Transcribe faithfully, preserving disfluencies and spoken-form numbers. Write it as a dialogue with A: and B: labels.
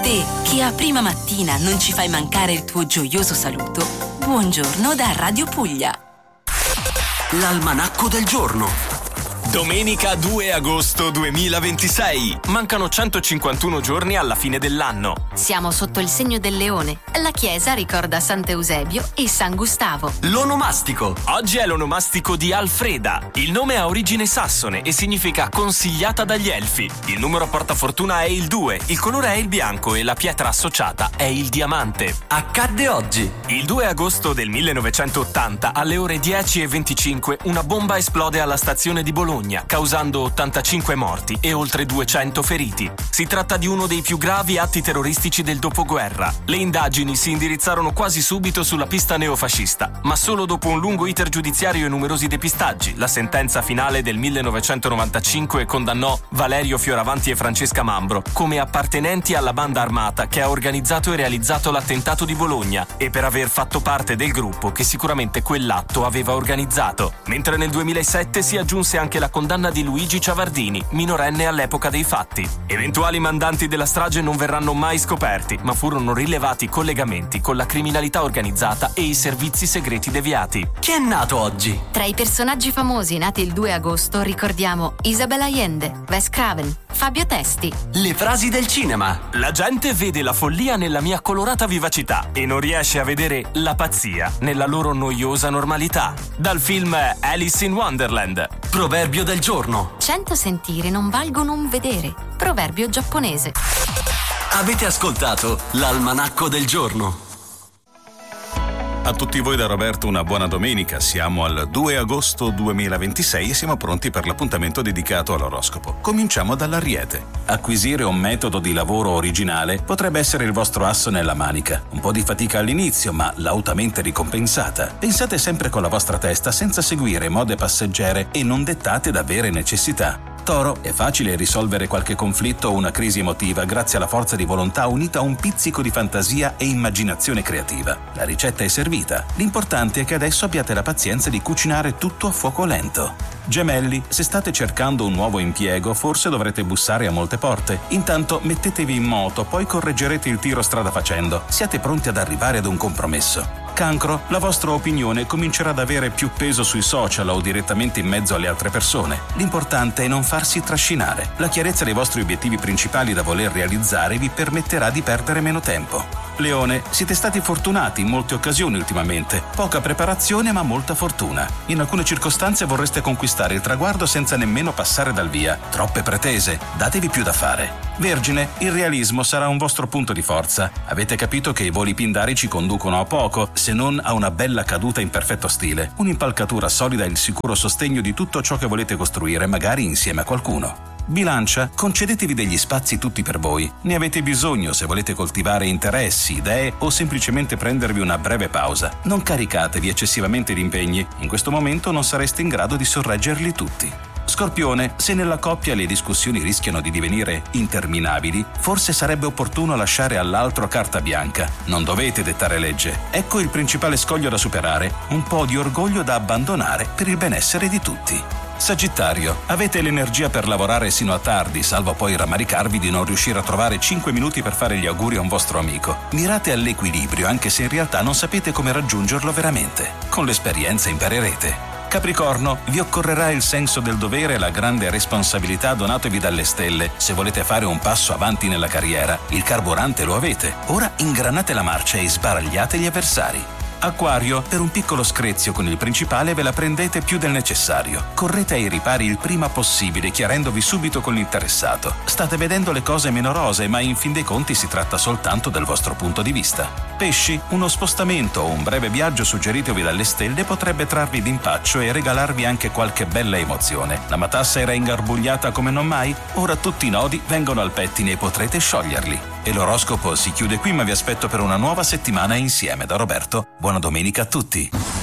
A: Te, che a prima mattina non ci fai mancare il tuo gioioso saluto, buongiorno da Radio Puglia.
B: L'almanacco del giorno.
C: Domenica due agosto duemilaventisei. Mancano centocinquantuno giorni alla fine dell'anno.
D: Siamo sotto il segno del leone. La chiesa ricorda Sant'Eusebio e San Gustavo.
B: L'onomastico.
C: Oggi è l'onomastico di Alfreda. Il nome ha origine sassone e significa consigliata dagli elfi. Il numero portafortuna è il due, il colore è il bianco e la pietra associata è il diamante.
B: Accadde oggi.
C: Il due agosto del millenovecentottanta, alle ore dieci e venticinque, una bomba esplode alla stazione di Bologna, causando ottantacinque morti e oltre duecento feriti. Si tratta di uno dei più gravi atti terroristici del dopoguerra. Le indagini si indirizzarono quasi subito sulla pista neofascista, ma solo dopo un lungo iter giudiziario e numerosi depistaggi, la sentenza finale del millenovecentonovantacinque condannò Valerio Fioravanti e Francesca Mambro come appartenenti alla banda armata che ha organizzato e realizzato l'attentato di Bologna e per aver fatto parte del gruppo che sicuramente quell'atto aveva organizzato. Mentre nel duemilasette si aggiunse anche la condanna di Luigi Ciavardini, minorenne all'epoca dei fatti. Eventuali mandanti della strage non verranno mai scoperti, ma furono rilevati collegamenti con la criminalità organizzata e i servizi segreti deviati.
B: Chi è nato oggi?
D: Tra i personaggi famosi nati il due agosto ricordiamo Isabel Allende, Wes Craven, Fabio Testi.
B: Le frasi del cinema.
C: La gente vede la follia nella mia colorata vivacità e non riesce a vedere la pazzia nella loro noiosa normalità. Dal film Alice in Wonderland.
B: Proverbio del giorno.
D: Cento sentire non valgono un vedere. Proverbio giapponese.
B: Avete ascoltato l'almanacco del giorno.
E: A tutti voi da Roberto una buona domenica. Siamo al due agosto duemilaventisei e siamo pronti per l'appuntamento dedicato all'oroscopo. Cominciamo dall'Ariete. Acquisire un metodo di lavoro originale potrebbe essere il vostro asso nella manica. Un po' di fatica all'inizio, ma lautamente ricompensata. Pensate sempre con la vostra testa senza seguire mode passeggere e non dettate da vere necessità. Toro, è facile risolvere qualche conflitto o una crisi emotiva grazie alla forza di volontà unita a un pizzico di fantasia e immaginazione creativa. La ricetta è servita. L'importante è che adesso abbiate la pazienza di cucinare tutto a fuoco lento. Gemelli, se state cercando un nuovo impiego, forse dovrete bussare a molte porte. Intanto mettetevi in moto, poi correggerete il tiro strada facendo. Siate pronti ad arrivare ad un compromesso. Cancro, la vostra opinione comincerà ad avere più peso sui social o direttamente in mezzo alle altre persone. L'importante è non farsi trascinare. La chiarezza dei vostri obiettivi principali da voler realizzare vi permetterà di perdere meno tempo. Leone, siete stati fortunati in molte occasioni ultimamente. Poca preparazione ma molta fortuna. In alcune circostanze vorreste conquistare il traguardo senza nemmeno passare dal via. Troppe pretese, datevi più da fare. Vergine, il realismo sarà un vostro punto di forza. Avete capito che i voli pindarici conducono a poco, se non a una bella caduta in perfetto stile. Un'impalcatura solida e il sicuro sostegno di tutto ciò che volete costruire, magari insieme a qualcuno. Bilancia, concedetevi degli spazi tutti per voi. Ne avete bisogno se volete coltivare interessi, idee o semplicemente prendervi una breve pausa. Non caricatevi eccessivamente di impegni. In questo momento non sareste in grado di sorreggerli tutti. Scorpione, se nella coppia le discussioni rischiano di divenire interminabili, forse sarebbe opportuno lasciare all'altro carta bianca. Non dovete dettare legge. Ecco il principale scoglio da superare, un po' di orgoglio da abbandonare per il benessere di tutti. Sagittario, avete l'energia per lavorare sino a tardi, salvo poi rammaricarvi di non riuscire a trovare cinque minuti per fare gli auguri a un vostro amico. Mirate all'equilibrio, anche se in realtà non sapete come raggiungerlo veramente. Con l'esperienza imparerete. Capricorno, vi occorrerà il senso del dovere e la grande responsabilità donatevi dalle stelle. Se volete fare un passo avanti nella carriera, il carburante lo avete. Ora ingranate la marcia e sbaragliate gli avversari. Acquario, per un piccolo screzio con il principale ve la prendete più del necessario. Correte ai ripari il prima possibile, chiarendovi subito con l'interessato. State vedendo le cose meno rosee, ma in fin dei conti si tratta soltanto del vostro punto di vista. Pesci, uno spostamento o un breve viaggio suggeritovi dalle stelle potrebbe trarvi d'impaccio e regalarvi anche qualche bella emozione. La matassa era ingarbugliata come non mai? Ora tutti i nodi vengono al pettine e potrete scioglierli. E l'oroscopo si chiude qui, ma vi aspetto per una nuova settimana insieme. Da Roberto, buona domenica a tutti.